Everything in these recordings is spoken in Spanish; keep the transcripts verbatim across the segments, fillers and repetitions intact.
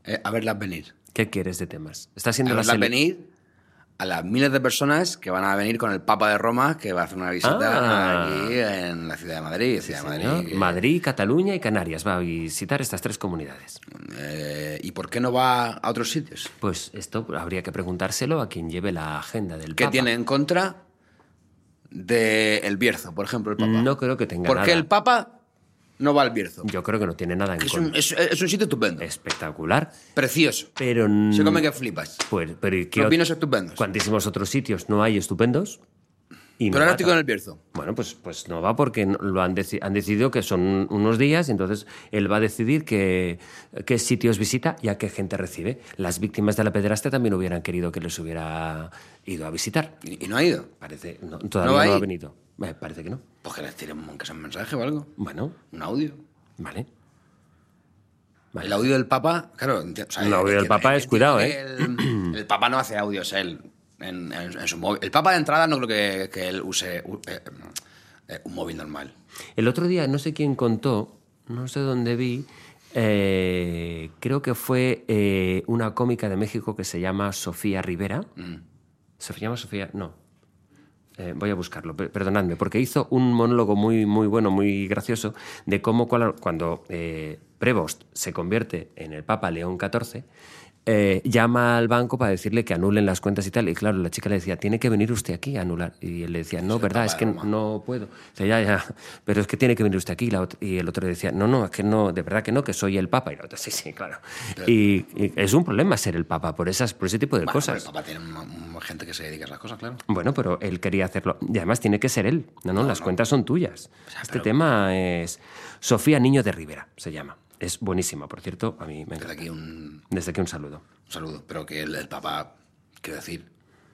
eh, a verlas venir. ¿Qué quieres de temas? Está siendo A la verlas sele- venir a las miles de personas que van a venir con el Papa de Roma, que va a hacer una visita Ah. aquí en la ciudad de Madrid. Sí, Ciudad de señor. Madrid, que- Madrid, Cataluña y Canarias. Va a visitar estas tres comunidades. Eh, ¿Y por qué no va a otros sitios? Pues esto habría que preguntárselo a quien lleve la agenda del ¿Qué Papa. tiene en contra de el Bierzo, por ejemplo, el Papa? No creo que tenga ¿Por nada. qué el Papa no va al Bierzo? Yo creo que no tiene nada en Es contra. un, es, es un sitio estupendo, Espectacular. precioso. Pero... Se come que flipas. Pues, pero ¿y qué Los ot- vinos estupendos. ¿Cuantísimos otros sitios no hay estupendos? Y no Pero ahora va estoy ta- con el Bierzo. Bueno, pues, pues no va porque no- lo han, deci- han decidido que son unos días y entonces él va a decidir qué, qué sitios visita y a qué gente recibe. Las víctimas de la pederastia también hubieran querido que les hubiera ido a visitar. ¿Y, y no ha ido? Parece, no, todavía ¿No no, va ha ahí? venido. Eh, parece que no. Pues que les tiren un, que sea un mensaje o algo. Bueno, Un audio. vale. Vale. El audio del Papa, claro. enti- o sea, El audio del entiendo- Papa es entiendo cuidado, que ¿eh? El, el Papa no hace audios él en, en- en su móvil. El Papa de entrada no creo que, que él use u- eh, eh, un móvil normal. El otro día, no sé quién contó, no sé dónde vi, eh, creo que fue eh, una cómica de México que se llama Sofía Rivera. ¿Se llama Sofía? No. Eh, voy a buscarlo, per- perdonadme, porque hizo un monólogo muy, muy bueno, muy gracioso, de cómo cual- cuando eh, Prevost se convierte en el Papa León catorce, eh, llama al banco para decirle que anulen las cuentas y tal. Y claro, la chica le decía, tiene que venir usted aquí a anular. Y él le decía, no, el verdad, Papa es de que Roma. no puedo. Dice, ya, ya, pero es que tiene que venir usted aquí. Y, la ot- y el otro le decía, no, no, es que no, de verdad que no, que soy el Papa. Y la otra, sí, sí, claro. Y, y es un problema ser el Papa por, esas, por ese tipo de Bueno, cosas. pero el Papa tiene un- un- gente que se dedica a esas cosas, claro. Bueno, pero él quería hacerlo. Y además tiene que ser él. No, no, las cuentas son tuyas. sea, este pero- tema es Sofía Niño de Rivera, se llama. Es buenísima, por cierto, a mí me Desde encanta. aquí un, Desde aquí un saludo. un saludo. Pero que el, el Papa, quiero decir,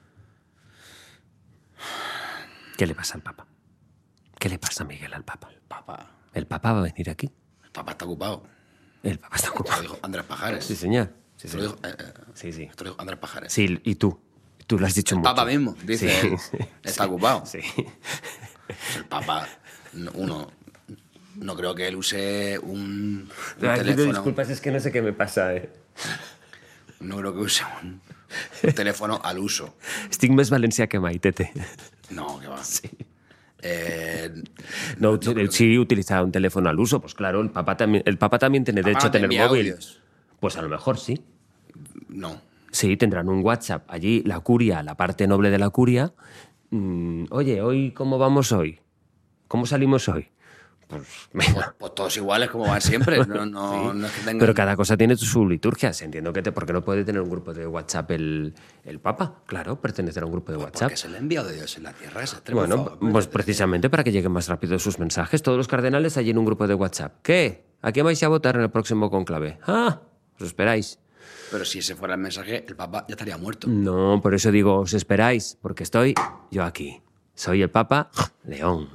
¿Qué le pasa al Papa? ¿Qué le pasa, Miguel, al Papa? el Papa, El Papa va a venir aquí. el Papa está ocupado. El Papa está Esto lo ocupado. dijo Andrés Pajares. Sí, señor. Sí, Esto lo señor. dijo, eh, eh, Sí, sí. esto lo dijo Andrés Pajares. Sí, y tú. Tú lo has dicho El mucho. Papa mismo dice, Sí, él, sí, está sí, ocupado. Sí. El Papa, no- uno, no creo que él use un, un Aquí te teléfono. disculpas, es que no sé qué me pasa, eh. No creo que use un, un teléfono al uso. Estic més valencià que mai, tete. No, que va. Sí. Eh, No, si utiliza un teléfono al uso, pues claro, el Papa también, el Papa también tiene Papá derecho no a te tener envía móvil. audios. Pues a lo mejor sí. no. Sí, tendrán un WhatsApp. Allí la curia, la parte noble de la curia. mm, Oye, ¿hoy cómo vamos hoy? ¿Cómo salimos hoy? Pues venga. Pues todos iguales como van siempre. No, no, no es que tengan... Pero cada cosa tiene su liturgia. Entiendo que te, porque no puede tener un grupo de WhatsApp el, el Papa. Claro, pertenecer a un grupo de WhatsApp. Porque es el enviado de Dios en la tierra. Ese extremo, Bueno, por favor. pues precisamente para que lleguen más rápido sus mensajes. Todos los cardenales allí en un grupo de WhatsApp. ¿Qué? ¿A quién vais a votar en el próximo conclave? Ah, os esperáis. Pero si ese fuera el mensaje, el Papa ya estaría muerto. No, por eso digo, os esperáis, porque estoy yo aquí. Soy el Papa León.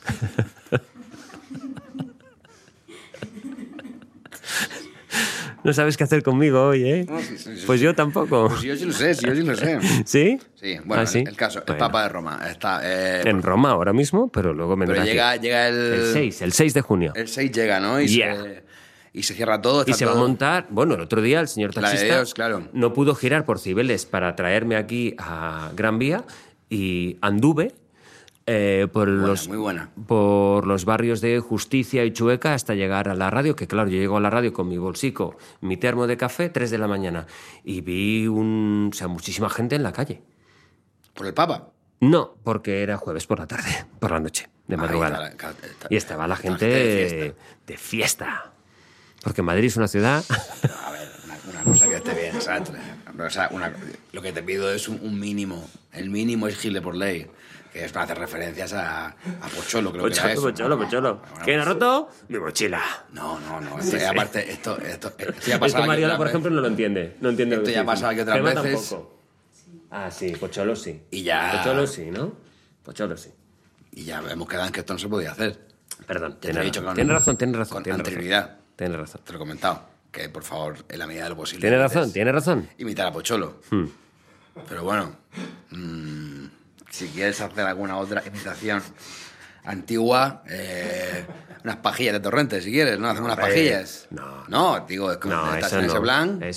No sabes qué hacer conmigo hoy, ¿eh? No, sí, sí, sí, Pues sí. yo tampoco. Pues yo sí lo sé, sí, yo sí lo sé. ¿Sí? Sí, bueno, ¿Ah, sí? El, el caso, el Bueno. Papa de Roma está... eh, En Roma ahora mismo, pero luego vendrá pero aquí. llega, llega el... El seis, el seis de junio. El seis llega, ¿no? Y, Yeah. se, y se cierra todo. Y está se va a todo- montar... Bueno, el otro día el señor La de taxista Dios, claro. no pudo girar por Cibeles para traerme aquí a Gran Vía y anduve eh, por, Buena, los, muy buena. por los barrios de Justicia y Chueca hasta llegar a la radio, que claro, yo llego a la radio con mi bolsico, mi termo de café, tres de la mañana, y vi un, o sea, muchísima gente en la calle. ¿Por el Papa? No, porque era jueves por la tarde, por la noche, de madrugada. Ahí está la- está- Y estaba la está gente de fiesta. de fiesta. Porque Madrid es una ciudad... A ver, una, una cosa que esté bien, ¿sabes? O sea, una- lo que te pido es un, un mínimo. El mínimo es gile por ley. Que es para hacer referencias a, a Pocholo, creo que era eso. Pocholo, Pocholo. Bueno, ¿Quién ha roto? Mi mochila. No, no, no. Esto, aparte, esto, esto, esto ya Es pasaba que Mariola, aquí por otra ejemplo, no lo entiende. No entiende lo Esto que ya estoy pasaba diciendo. aquí otras Gemma veces. tampoco. Ah, sí, Pocholo sí. Y ya- Pocholo sí, ¿no? Pocholo sí. vez. Y ya hemos quedado en que esto no se podía hacer. Perdón, Ya te tiene he dicho razón. con- Tiene razón, tiene razón. con tiene razón. anterioridad. Tiene razón. Te lo he comentado. Que, por favor, en la medida de lo posible... Tiene razón, evites tiene razón. Imitar a Pocholo. Hmm. Pero bueno, mmm, si quieres hacer alguna otra imitación antigua, eh, unas pajillas de Torrente, si quieres, ¿no? Hacer unas Hombre, pajillas. no. No, digo, es como No, estás eso en ese no. plan...